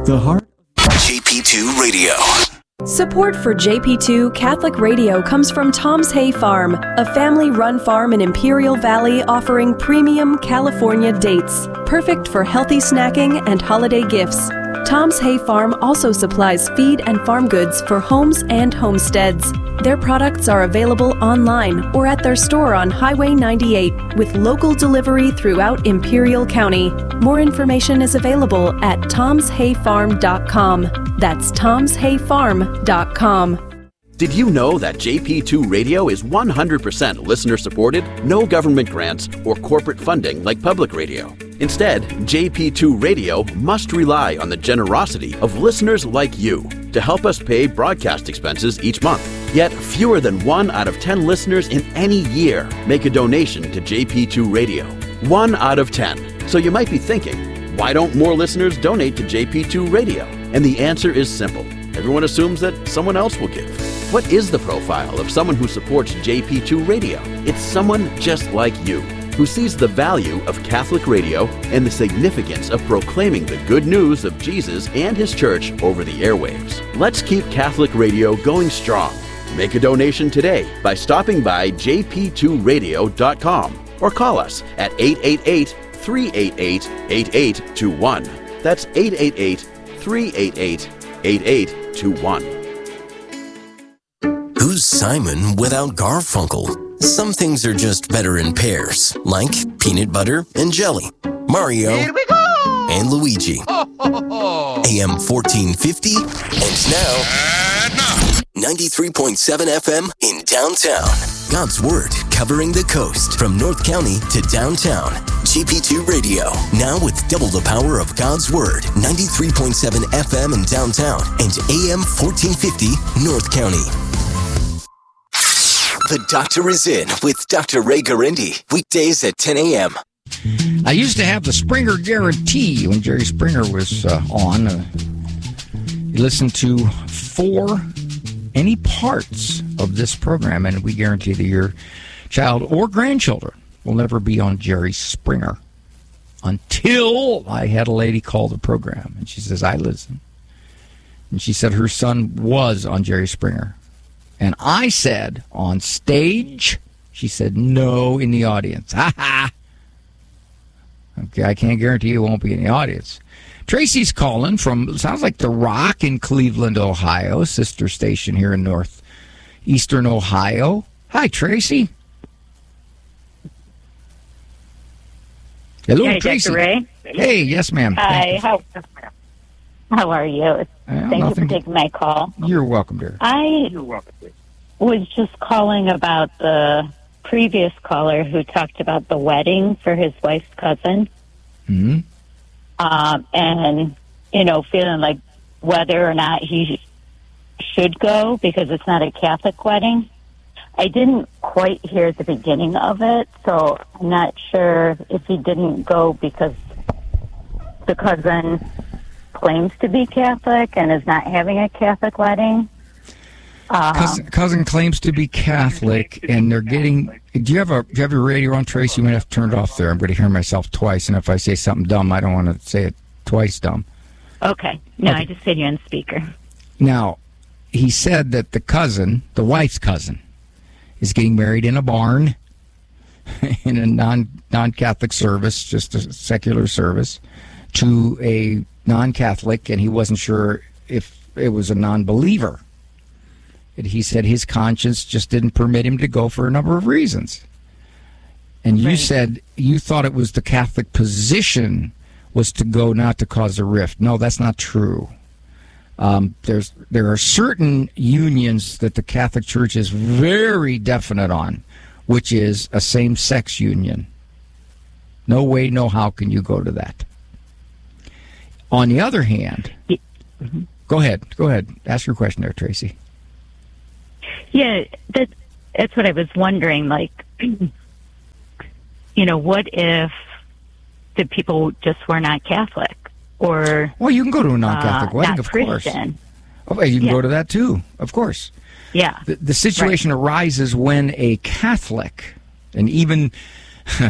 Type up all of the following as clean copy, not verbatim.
The heart. JP2 Radio. Support for JP2 Catholic Radio comes from Tom's Hay Farm, a family-run farm in Imperial Valley offering premium California dates, perfect for healthy snacking and holiday gifts. Tom's Hay Farm also supplies feed and farm goods for homes and homesteads. Their products are available online or at their store on Highway 98 with local delivery throughout Imperial County. More information is available at tomshayfarm.com. That's tomshayfarm.com. Did you know that JP2 Radio is 100% listener-supported? No government grants or corporate funding like public radio. Instead, JP2 Radio must rely on the generosity of listeners like you to help us pay broadcast expenses each month. Yet, fewer than 1 out of 10 listeners in any year make a donation to JP2 Radio. 1 out of 10. So you might be thinking, why don't more listeners donate to JP2 Radio? And the answer is simple. Everyone assumes that someone else will give. What is the profile of someone who supports JP2 Radio? It's someone just like you, who sees the value of Catholic radio and the significance of proclaiming the good news of Jesus and His Church over the airwaves. Let's keep Catholic radio going strong. Make a donation today by stopping by jp2radio.com or call us at 888-388-8821. That's 888-388-8821. Who's Simon without Garfunkel? Some things are just better in pairs, like peanut butter and jelly, Mario and Luigi. AM 1450 and now 93.7 FM in downtown. God's Word covering the coast from North County to downtown. JP2 Radio, now with double the power of God's Word. 93.7 FM in downtown and AM 1450 North County. The Doctor is in with Dr. Ray Garindi, weekdays at 10 a.m. I used to have the Springer Guarantee when Jerry Springer was on. You listen to any parts of this program, and we guarantee that your child or grandchildren will never be on Jerry Springer. Until I had a lady call the program, and she says, I listen. And she said her son was on Jerry Springer. And I said, on stage? She said, no, in the audience. Ha ha! Okay, I can't guarantee you won't be in the audience. Tracy's calling from, sounds like The Rock in Cleveland, Ohio, sister station here in northeastern Ohio. Hi, Tracy. Hello, Hey, Tracy. Dr. Ray. Hey, yes, ma'am. Hi, how are you? Thank you for taking my call. You're welcome, dear. I was just calling about the previous caller who talked about the wedding for his wife's cousin. Mm-hmm. And, feeling like whether or not he should go because it's not a Catholic wedding. I didn't quite hear the beginning of it, so I'm not sure if he didn't go because the cousin claims to be Catholic and is not having a Catholic wedding. Cousin claims to be Catholic, and they're getting. Do you have your radio on, Tracy? You might have to turn it off there. I'm going to hear myself twice, and if I say something dumb, I don't want to say it twice dumb. Okay. No, Okay. I just said you on speaker. Now, he said that the wife's cousin, is getting married in a barn, in a non-Catholic service, just a secular service, to a non-Catholic, and he wasn't sure if it was a non-believer. He said his conscience just didn't permit him to go for a number of reasons. And you said you thought it was the Catholic position was to go not to cause a rift. No, that's not true. There are certain unions that the Catholic Church is very definite on, which is a same-sex union. No way, no how can you go to that. On the other hand, Go ahead. Ask your question there, Tracy. Yeah, that's what I was wondering. Like, what if the people just were not Catholic? Or well, you can go to a non-Catholic wedding, of course. Oh, you can go to that too, of course. Yeah. The situation arises when a Catholic, and even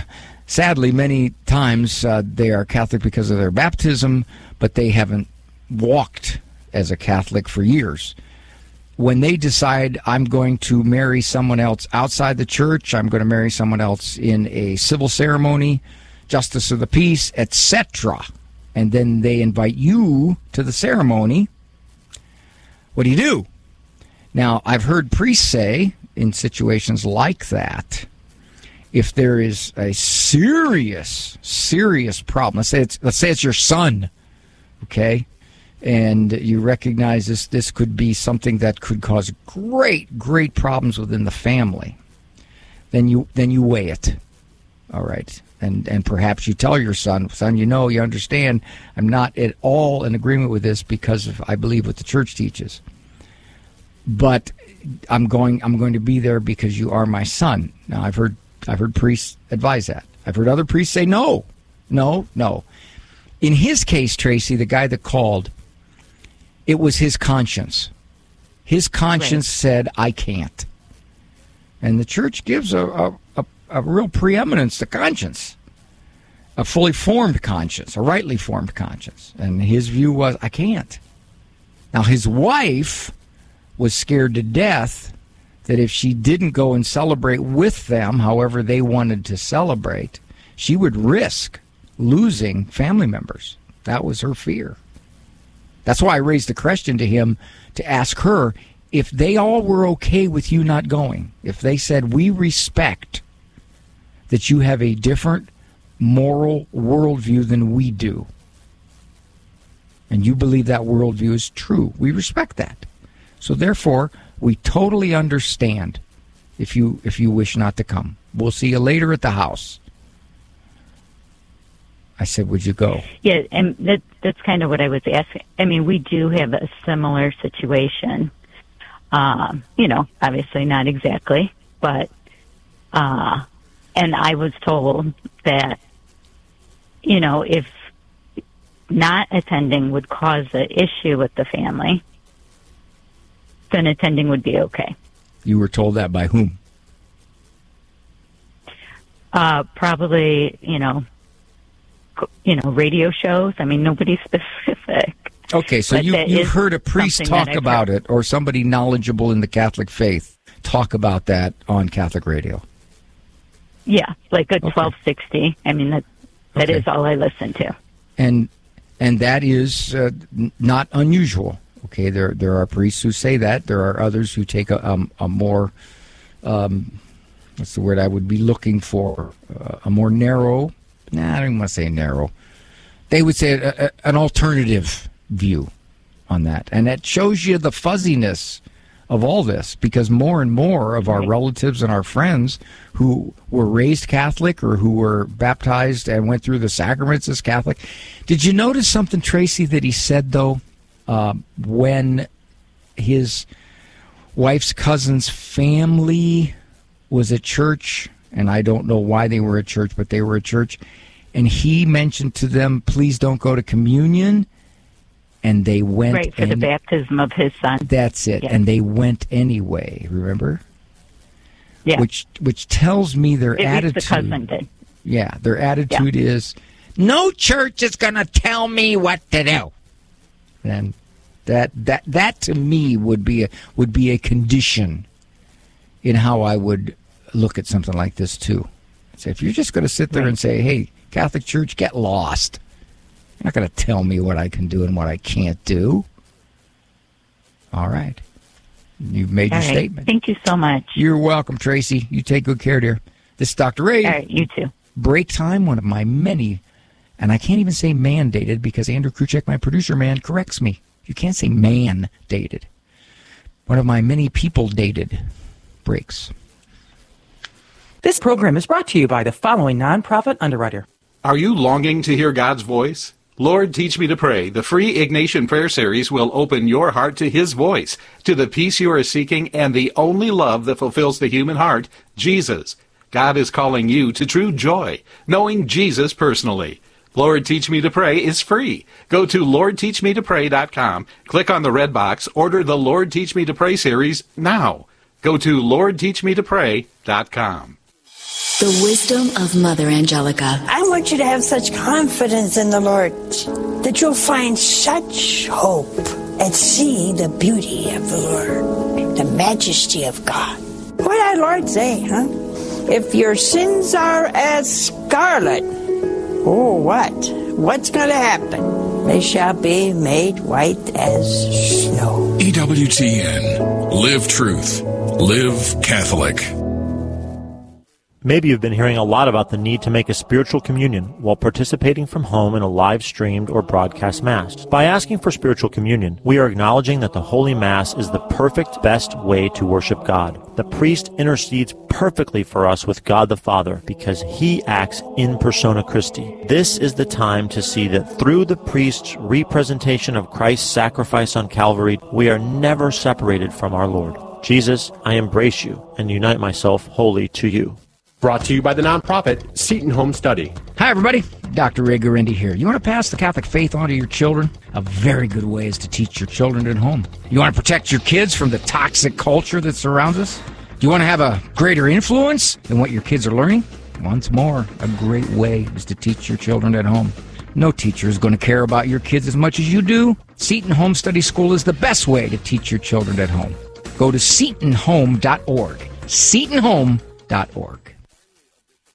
sadly many times they are Catholic because of their baptism, but they haven't walked as a Catholic for years. When they decide I'm going to marry someone else outside the church, I'm going to marry someone else in a civil ceremony, justice of the peace, etc., and then they invite you to the ceremony, what do? Now, I've heard priests say in situations like that, if there is a serious problem, let's say it's your son, okay, and you recognize this could be something that could cause great problems within the family, then you weigh it, all right, and perhaps you tell your son, you understand, I'm not at all in agreement with this because of I believe what the church teaches, but I'm going to be there because you are my son. Now I've heard priests advise that. I've heard other priests say no. In his case, Tracy, the guy that called, it was his conscience. His conscience said, I can't. And the church gives a real preeminence to conscience, a fully formed conscience, a rightly formed conscience. And his view was, I can't. Now, his wife was scared to death that if she didn't go and celebrate with them, however they wanted to celebrate, she would risk losing family members. That was her fear. That's why I raised the question to him to ask her if they all were okay with you not going. If they said, we respect that you have a different moral worldview than we do, and you believe that worldview is true, we respect that. So therefore, we totally understand if you wish not to come. We'll see you later at the house. I said, would you go? Yeah, and that's kind of what I was asking. I mean, we do have a similar situation. Obviously not exactly, but, and I was told that, if not attending would cause an issue with the family, then attending would be okay. You were told that by whom? Probably, radio shows. I mean, nobody specific. Okay, so you've heard a priest talk about it, or somebody knowledgeable in the Catholic faith talk about that on Catholic radio. Yeah, like a 1260. I mean, that is all I listen to. And that is not unusual. Okay, there are priests who say that. There are others who take a more, what's the word I would be looking for? A more narrow, I don't want to say narrow. They would say an alternative view on that. And that shows you the fuzziness of all this, because more and more of our relatives and our friends who were raised Catholic or who were baptized and went through the sacraments as Catholic. Did you notice something, Tracy, that he said, though? When his wife's cousin's family was at church, and I don't know why they were at church, but they were at church, and he mentioned to them, please don't go to communion, and they went. Right, for the baptism of his son. That's it, and they went anyway, remember? Yeah. Which tells me their attitude. At least the cousin did. Yeah, their attitude is, no church is going to tell me what to do. And that to me would be a condition in how I would look at something like this too. So if you're just going to sit there and say, "Hey, Catholic Church, get lost," you're not going to tell me what I can do and what I can't do. All right, you've made your statement. Thank you so much. You're welcome, Tracy. You take good care, dear. This is Dr. Ray. All right, you too. Break time, one of my many. And I can't even say mandated because Andrew Kruchek, my producer man, corrects me. You can't say man-dated. One of my many people-dated breaks. This program is brought to you by the following nonprofit underwriter. Are you longing to hear God's voice? Lord, Teach Me to Pray, the free Ignatian Prayer Series will open your heart to His voice, to the peace you are seeking, and the only love that fulfills the human heart, Jesus. God is calling you to true joy, knowing Jesus personally. Lord, Teach Me to Pray is free. Go to LordTeachMeToPray.com, click on the red box, order the Lord Teach Me to Pray series now. Go to LordTeachMeToPray.com. The wisdom of Mother Angelica. I want you to have such confidence in the Lord that you'll find such hope and see the beauty of the Lord, the majesty of God. What did our Lord say, huh? If your sins are as scarlet, oh, what? What's going to happen? They shall be made white as snow. EWTN. Live truth. Live Catholic. Maybe you've been hearing a lot about the need to make a spiritual communion while participating from home in a live-streamed or broadcast Mass. By asking for spiritual communion, we are acknowledging that the Holy Mass is the perfect, best way to worship God. The priest intercedes perfectly for us with God the Father because he acts in persona Christi. This is the time to see that through the priest's representation of Christ's sacrifice on Calvary, we are never separated from our Lord. Jesus, I embrace you and unite myself wholly to you. Brought to you by the nonprofit Seton Home Study. Hi, everybody. Dr. Ray Guarendi here. You want to pass the Catholic faith on to your children? A very good way is to teach your children at home. You want to protect your kids from the toxic culture that surrounds us? Do you want to have a greater influence than what your kids are learning? Once more, a great way is to teach your children at home. No teacher is going to care about your kids as much as you do. Seton Home Study School is the best way to teach your children at home. Go to SetonHome.org. SetonHome.org.